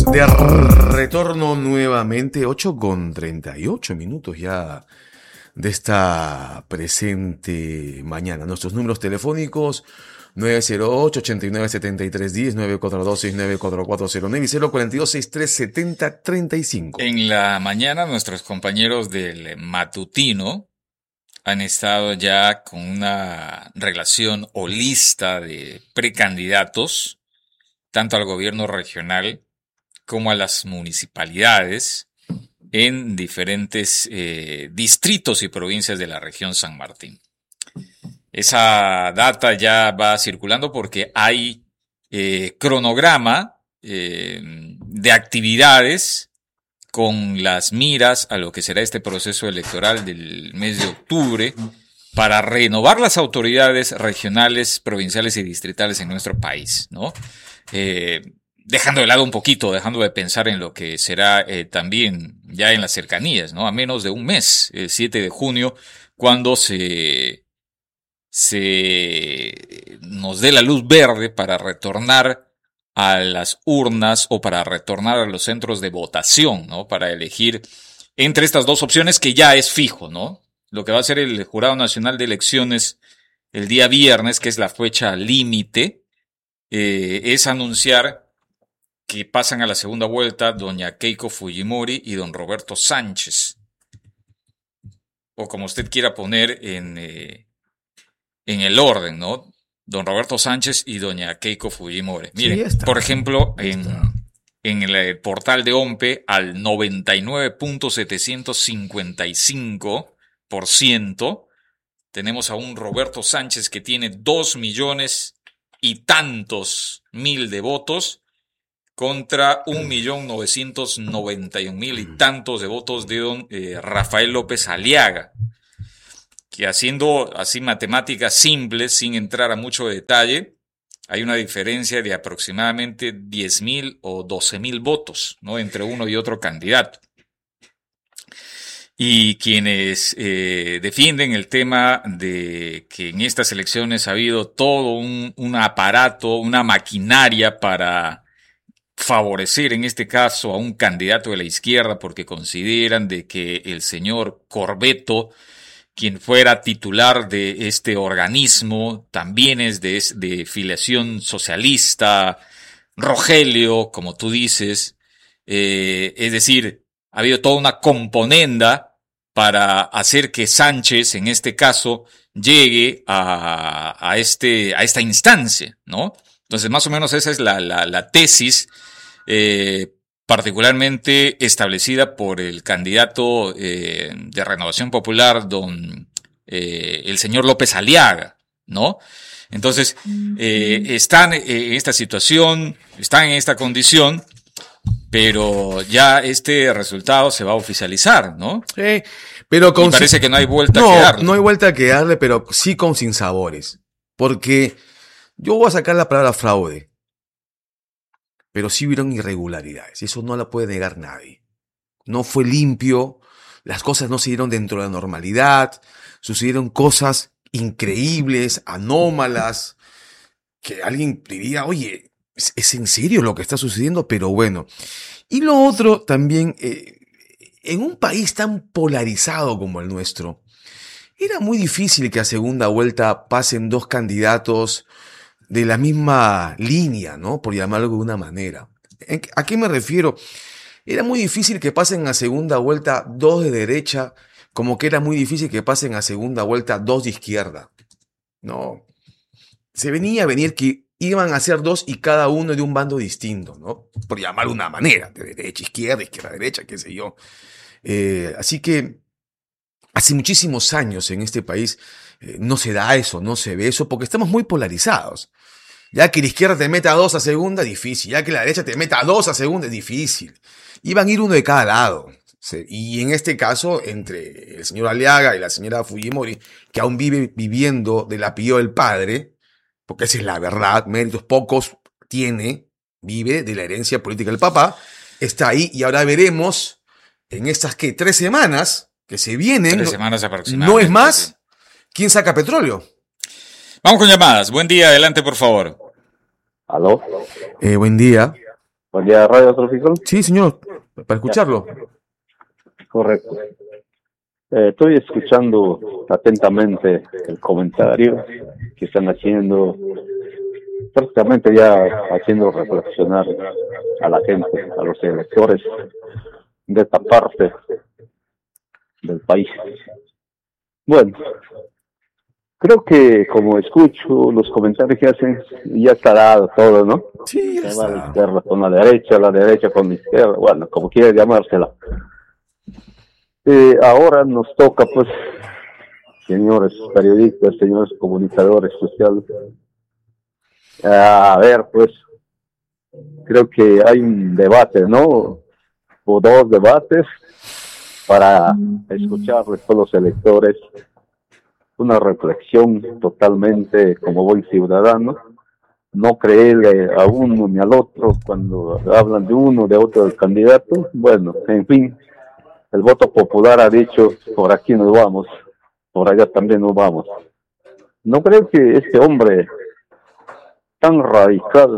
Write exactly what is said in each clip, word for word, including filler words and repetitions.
de retorno nuevamente, ocho con treinta y ocho minutos ya de esta presente mañana. Nuestros números telefónicos nueve cero ocho, ocho nueve, siete tres uno cero, nueve cuatro dos, seis nueve cuatro cuatro cero nueve y cero cuatro dos, sesenta y tres setenta treinta y cinco. En la mañana nuestros compañeros del matutino han estado ya con una relación o lista de precandidatos, tanto al gobierno regional como a las municipalidades en diferentes eh, distritos y provincias de la región San Martín. Esa data ya va circulando porque hay eh, cronograma eh, de actividades con las miras a lo que será este proceso electoral del mes de octubre para renovar las autoridades regionales, provinciales y distritales en nuestro país, ¿no? Eh, dejando de lado un poquito, dejando de pensar en lo que será eh, también ya en las cercanías, ¿no? A menos de un mes, el siete de junio, cuando se, se nos dé la luz verde para retornar a las urnas o para retornar a los centros de votación, ¿no? Para elegir entre estas dos opciones que ya es fijo, ¿no? Lo que va a hacer el Jurado Nacional de Elecciones el día viernes, que es la fecha límite, eh, es anunciar que pasan a la segunda vuelta doña Keiko Fujimori y don Roberto Sánchez. O como usted quiera poner en, eh, en el orden, ¿no? Don Roberto Sánchez y doña Keiko Fujimori. Mire, sí, por ejemplo, en, en el portal de OMPE, al noventa y nueve punto setecientos cincuenta y cinco por ciento, tenemos a un Roberto Sánchez que tiene dos millones y tantos mil de votos contra un millón novecientos noventa y un mil y tantos de votos de don eh, Rafael López Aliaga, que haciendo así matemáticas simples, sin entrar a mucho detalle, hay una diferencia de aproximadamente diez mil o doce mil votos, ¿no? Entre uno y otro candidato. Y quienes eh, defienden el tema de que en estas elecciones ha habido todo un, un aparato, una maquinaria para favorecer en este caso a un candidato de la izquierda porque consideran de que el señor Corbeto, quien fuera titular de este organismo, también es de, de filiación socialista, Rogelio, como tú dices, eh, es decir, ha habido toda una componenda para hacer que Sánchez, en este caso, llegue a, a, este, a esta instancia, ¿no? Entonces, más o menos esa es la, la, la tesis eh, particularmente establecida por el candidato eh, de Renovación Popular, don eh, el señor López Aliaga, ¿no? Entonces, eh, están en esta situación, están en esta condición, pero ya este resultado se va a oficializar, ¿no? Sí, pero con... Y parece que no hay vuelta no, a quedarle. No hay vuelta a quedarle, pero sí con sinsabores. Porque yo voy a sacar la palabra fraude, pero sí hubieron irregularidades, y eso no la puede negar nadie. No fue limpio, las cosas no se dieron dentro de la normalidad, sucedieron cosas increíbles, anómalas, que alguien diría, oye, ¿es, es en serio lo que está sucediendo? Pero bueno. Y lo otro también, eh, en un país tan polarizado como el nuestro, era muy difícil que a segunda vuelta pasen dos candidatos de la misma línea, ¿no? Por llamarlo de una manera. ¿A qué me refiero? Era muy difícil que pasen a segunda vuelta dos de derecha, como que era muy difícil que pasen a segunda vuelta dos de izquierda. No. Se venía a venir que iban a ser dos y cada uno de un bando distinto, ¿no? Por llamarlo de una manera, de derecha, izquierda, izquierda, derecha, qué sé yo. Eh, así que hace muchísimos años en este país eh, no se da eso, no se ve eso, porque estamos muy polarizados. Ya que la izquierda te meta dos a segunda, difícil. Ya que la derecha te meta dos a segunda, es difícil. Iban a ir uno de cada lado. Y en este caso, entre el señor Aliaga y la señora Fujimori, que aún vive viviendo del apellido del padre, porque esa es la verdad, méritos pocos tiene, vive de la herencia política del papá, está ahí y ahora veremos en estas que tres semanas que se vienen, Tres semanas aproximadamente. No es más, ¿quién saca petróleo? Vamos con llamadas. Buen día, adelante por favor. ¿Aló? Eh, buen día. Buen día, Radio Trópico. Sí, señor, para escucharlo. Ya. Correcto. Eh, estoy escuchando atentamente el comentario que están haciendo, prácticamente ya haciendo reflexionar a la gente, a los electores de esta parte del país. Bueno, creo que como escucho los comentarios que hacen, ya está dado todo, ¿no? Sí, ya Se va está. la izquierda con la derecha, la derecha con la izquierda, bueno, como quiera llamársela. Eh, ahora nos toca, pues, señores periodistas, señores comunicadores sociales, a ver, pues, creo que hay un debate, ¿no? O dos debates para escucharles a los electores, una reflexión totalmente como buen ciudadano, no creerle a uno ni al otro cuando hablan de uno, de otro del candidato. Bueno, en fin, el voto popular ha dicho, por aquí nos vamos, por allá también nos vamos. No creo que este hombre tan radical,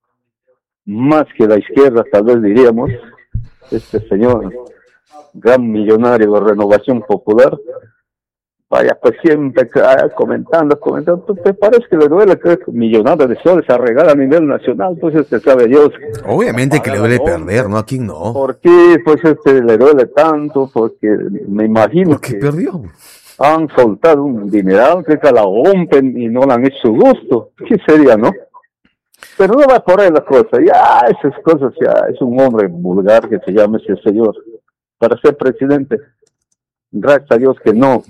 más que la izquierda tal vez diríamos, este señor gran millonario de Renovación Popular, vaya pues siempre ah, comentando, comentando, ¿te parece que le duele que millonadas de soles a regalar a nivel nacional? Pues este sabe Dios. Obviamente que le duele perder, ¿no? ¿A quién no? ¿Por qué pues este le duele tanto? Porque me imagino Porque que perdió. han soltado un dineral que la rompen y no le han hecho su gusto. ¿Qué sería, no? Pero no va por ahí la cosa, ya esas cosas, ya es un hombre vulgar que se llama ese señor para ser presidente. Gracias a Dios que no,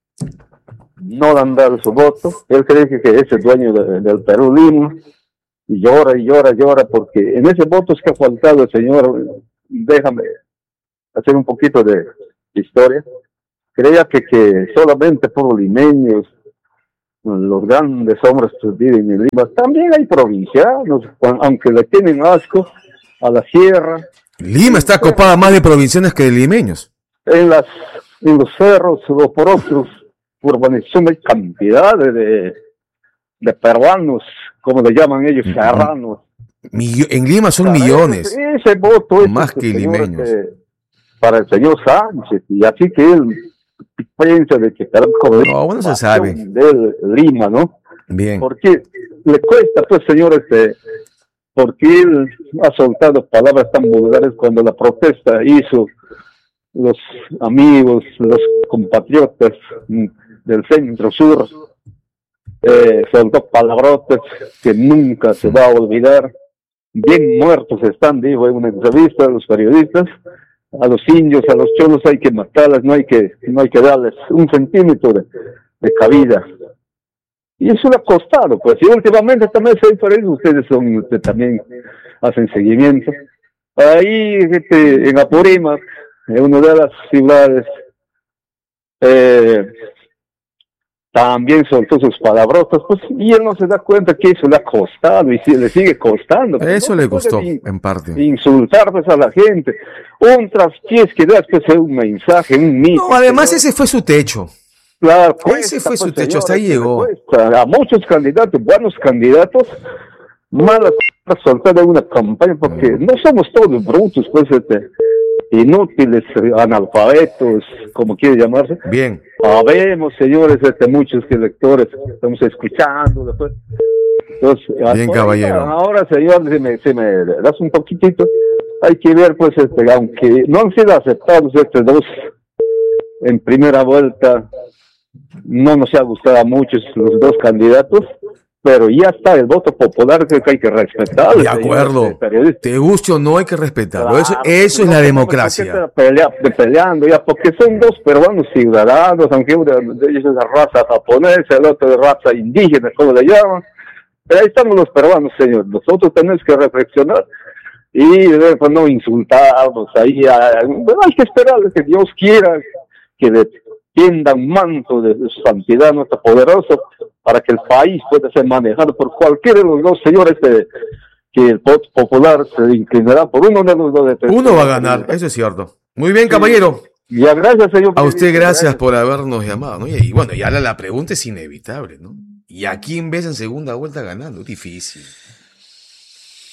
no le han dado su voto. Él cree que, que es el dueño de, del Perú Lima y llora y llora, llora porque en ese voto es que ha faltado el señor. Déjame hacer un poquito de historia. Creía que, que solamente por limeños, los grandes hombres que viven en Lima, también hay provincianos, aunque le tienen asco a la sierra. Lima está copada más de provincianos que de limeños. En las en los cerros o por otros urbanizaciones hay cantidades de, de peruanos, como le llaman ellos, serranos. Millo- en Lima son Para millones. Ese, ese voto es Más este que señor, limeños. este, para el señor Sánchez, y así que él piensa de que caramba, No, bueno, se sabe. de Lima, ¿no? Bien. Porque le cuesta, pues, señor, este, porque él ha soltado palabras tan vulgares cuando la protesta hizo los amigos, los compatriotas mm, del centro sur, eh, soltó palabrotas que nunca se va a olvidar. Bien muertos están, dijo en una entrevista a los periodistas. A los indios, a los cholos hay que matarlas, no hay que, no hay que darles un centímetro de, de cabida. Y eso le ha costado, pues, y últimamente también se diferencia, ustedes son, ustedes también hacen seguimiento. Ahí, este, en Apurímac, en una de las ciudades, eh, también soltó sus palabrotas, pues, y él no se da cuenta que eso le ha costado y si, le sigue costando. Pues, Eso no le costó, in, en parte. Insultar, pues, a la gente. Un traspiés que das, pues, un mensaje, un mito. No, además ese fue su techo. Claro, ese fue su techo, hasta ahí llegó. A muchos candidatos, buenos candidatos, malas soltar en una campaña, porque no somos todos brutos, pues, este, inútiles, analfabetos, como quiere llamarse. Bien. Sabemos, señores, este, muchos electores, estamos escuchando. Después. Entonces, bien, caballero. Ahora, señor, si me, si me das un poquitito, hay que ver, pues, este, aunque no han sido aceptados estos dos en primera vuelta, no nos ha gustado a muchos los dos candidatos, pero ya está el voto popular que hay que respetar. De acuerdo. Te guste o no hay que respetarlo. Claro, eso eso no es la democracia. Pelea, peleando ya, porque son dos peruanos ciudadanos, aunque uno de ellos es de raza japonesa, el otro de raza indígena, como le llaman. Pero ahí estamos los peruanos, señor. Nosotros tenemos que reflexionar y pues, no insultarnos ahí. Bueno, hay que esperar que Dios quiera que le tienda un manto de su santidad nuestra poderosa para que el país pueda ser manejado por cualquiera de los dos señores de, que el voto popular se inclinará por uno de los dos. De uno va a ganar, eso es cierto. Muy bien, caballero. Sí. Ya, gracias, señor. A usted gracias, gracias por habernos llamado, ¿no? Y, y bueno, ya la, la pregunta es inevitable, ¿no? ¿Y a quién ves en segunda vuelta ganando? Difícil.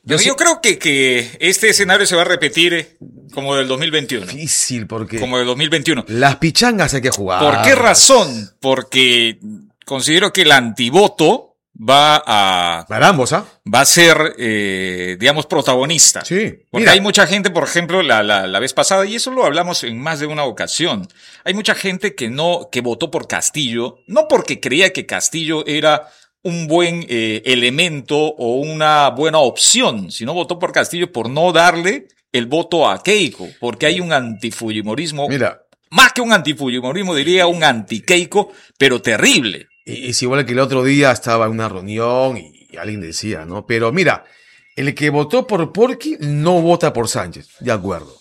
Yo, sí- yo creo que, que este escenario se va a repetir como del dos mil veintiuno. Difícil, porque Como del dos mil veintiuno. las pichangas hay que jugar. ¿Por qué razón? Porque considero que el antivoto va a, Para ambos, ¿ah? va a ser, eh, digamos, protagonista. Sí. Porque Mira, hay mucha gente, por ejemplo, la, la, la vez pasada, y eso lo hablamos en más de una ocasión, hay mucha gente que no, que votó por Castillo, no porque creía que Castillo era un buen eh, elemento o una buena opción, sino votó por Castillo por no darle el voto a Keiko, porque hay un antifujimorismo, mira, más que un antifujimorismo, diría un anti-Keiko, pero terrible. y es igual que el otro día estaba en una reunión y alguien decía, ¿no? Pero mira, el que votó por Porky no vota por Sánchez, de acuerdo.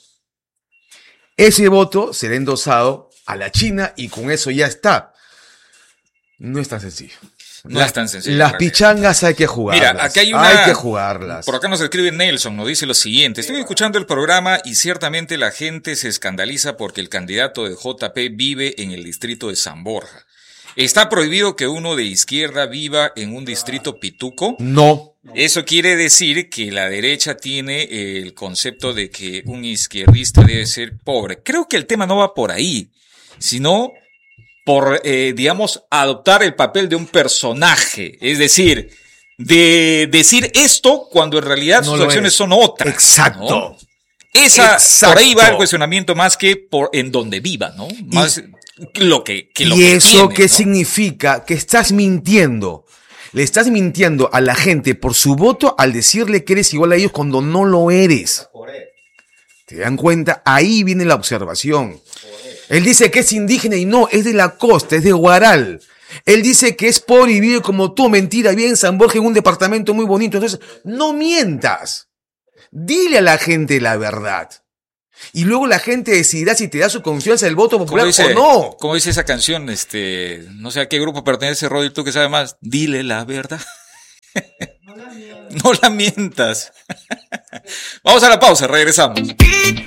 Ese voto será endosado a la China y con eso ya está. No es tan sencillo. No es tan sencillo, Las en realidad. pichangas hay que jugarlas. Mira, acá hay una... Hay que jugarlas. Por acá nos escribe Nelson, nos dice lo siguiente. Estoy escuchando el programa y ciertamente la gente se escandaliza porque el candidato de J P vive en el distrito de San Borja. ¿Está prohibido que uno de izquierda viva en un distrito pituco? No. Eso quiere decir que la derecha tiene el concepto de que un izquierdista debe ser pobre. Creo que el tema no va por ahí, sino por, eh, digamos, adoptar el papel de un personaje. Es decir, de decir esto cuando en realidad No sus lo acciones es. son otras. Exacto. ¿no? Esa, Exacto. por ahí va el cuestionamiento más que por en donde viva, ¿no? Más lo que, que lo ¿Y que eso tiene, qué ¿no? significa? Que estás mintiendo. Le estás mintiendo a la gente por su voto al decirle que eres igual a ellos cuando no lo eres. ¿Te dan cuenta? Ahí viene la observación. Él dice que es indígena y no, es de la costa, es de Huaral. Él dice que es pobre y vive como tú, mentira, vive en San Borja en un departamento muy bonito. Entonces, no mientas. Dile a la gente la verdad. Y luego la gente decidirá si te da su confianza el voto Como popular dice, o no. como dice esa canción, este, no sé a qué grupo pertenece Rodri, tú que sabes más, dile la verdad. No la mientas. Vamos a la pausa, regresamos.